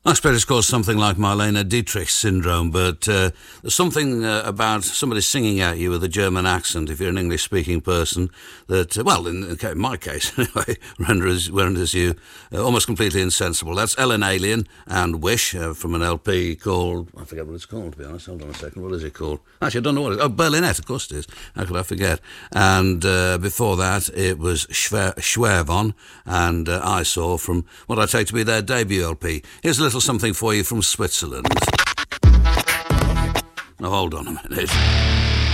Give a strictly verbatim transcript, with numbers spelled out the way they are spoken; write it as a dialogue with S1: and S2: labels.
S1: I suppose it's called something like Marlene Dietrich syndrome, but uh, there's something uh, about somebody singing at you with a German accent, if you're an English-speaking person, that, uh, well, in, in my case, anyway, renders, renders you uh, almost completely insensible. That's Ellen Alien and Wish uh, from an L P called, I forget what it's called, to be honest. Hold on a second. What is it called? Actually, I don't know what it is. Oh, Berlinette, of course it is. How could I forget? And uh, before that, it was Schwer- Schwervon and uh, I Saw from what I take to be their debut L P. Here's a little something for you from Switzerland. Now hold on a minute.